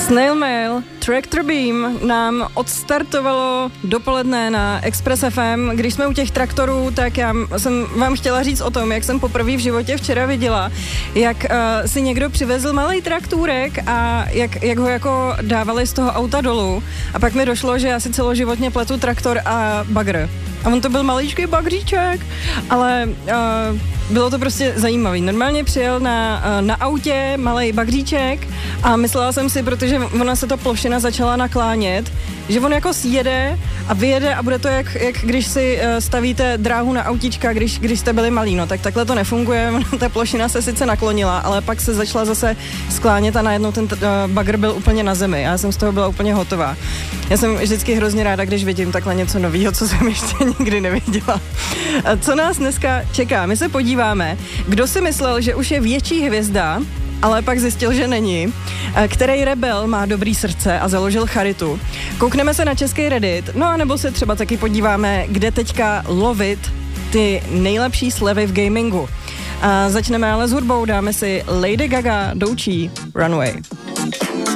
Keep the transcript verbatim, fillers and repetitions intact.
Snail Mail, Tractor Beam nám odstartovalo dopoledne na Express F M. Když jsme u těch traktorů, tak já jsem vám chtěla říct o tom, jak jsem poprvé v životě včera viděla, jak uh, si někdo přivezl malý traktůrek a jak, jak ho jako dávali z toho auta dolů. A pak mi došlo, že já si celoživotně pletu traktor a bagr. A on to byl malíčký bagříček, ale uh, bylo to prostě zajímavý. Normálně přijel na, uh, na autě malej bagříček a myslela jsem si, protože ona se to plošina začala naklánět, že on jako sjede a vyjede a bude to jak, jak když si uh, stavíte dráhu na autíčka, když, když jste byli malí, no tak takhle to nefunguje, ta plošina se sice naklonila, ale pak se začala zase sklánět a najednou ten uh, bagr byl úplně na zemi. Já jsem z toho byla úplně hotová. Já jsem vždycky hrozně ráda, když vidím takhle něco nového, co jsem ještě nikdy neviděla. Co nás dneska čeká? My se podíváme, kdo si myslel, že už je větší hvězda, ale pak zjistil, že není. Který rebel má dobrý srdce a založil charitu. Koukneme se na český Reddit, no a nebo se třeba taky podíváme, kde teďka lovit ty nejlepší slevy v gamingu. A začneme ale s hudbou, dáme si Lady Gaga, Doučí, Runaway.